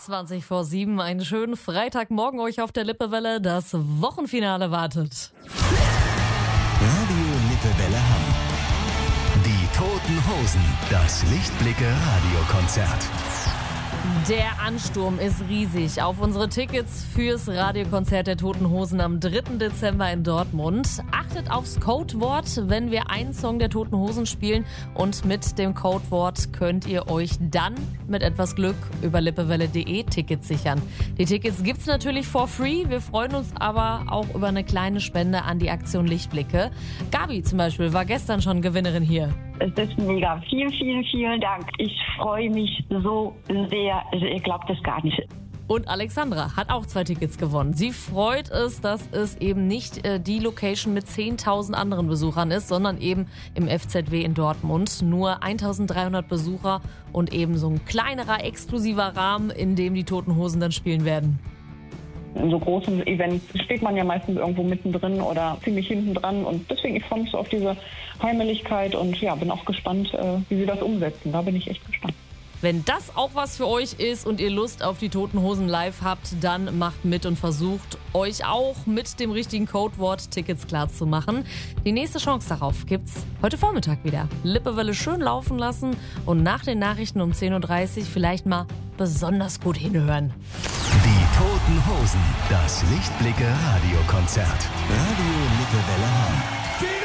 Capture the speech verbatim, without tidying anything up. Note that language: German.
zwanzig vor sieben, einen schönen Freitagmorgen euch auf der Lippewelle. Das Wochenfinale wartet. Radio Lippewelle Hamm. Die Toten Hosen, das Lichtblicke-Radiokonzert. Der Ansturm ist riesig auf unsere Tickets fürs Radiokonzert der Toten Hosen am dritten Dezember in Dortmund. Achtet aufs Codewort, wenn wir einen Song der Toten Hosen spielen. Und mit dem Codewort könnt ihr euch dann mit etwas Glück über lippewelle punkt de Tickets sichern. Die Tickets gibt's natürlich for free. Wir freuen uns aber auch über eine kleine Spende an die Aktion Lichtblicke. Gabi zum Beispiel war gestern schon Gewinnerin hier. Es ist mega. Vielen, vielen, vielen Dank. Ich freue mich so sehr. Also ihr glaubt es gar nicht. Und Alexandra hat auch zwei Tickets gewonnen. Sie freut es, dass es eben nicht äh, die Location mit zehntausend anderen Besuchern ist, sondern eben im F Z W in Dortmund. Nur eintausenddreihundert Besucher und eben so ein kleinerer, exklusiver Rahmen, in dem die Toten Hosen dann spielen werden. In so großen Events steht man ja meistens irgendwo mittendrin oder ziemlich hinten dran. Und deswegen, ich freue mich so auf diese Heimeligkeit und ja, bin auch gespannt, äh, wie sie das umsetzen. Da bin ich echt gespannt. Wenn das auch was für euch ist und ihr Lust auf die Toten Hosen live habt, dann macht mit und versucht euch auch mit dem richtigen Codewort Tickets klar zu machen. Die nächste Chance darauf gibt's heute Vormittag wieder. Lippewelle schön laufen lassen und nach den Nachrichten um zehn Uhr dreißig vielleicht mal besonders gut hinhören. Die Toten Hosen, das Lichtblicke-Radiokonzert. Radio Lippewelle Hamm.